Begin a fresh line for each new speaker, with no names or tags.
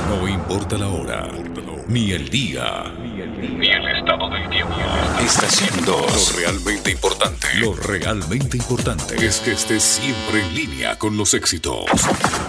No importa la hora, ni el día, ni el estado del tiempo. Estación 2. Lo realmente importante. Lo realmente importante es que estés siempre en línea con los éxitos.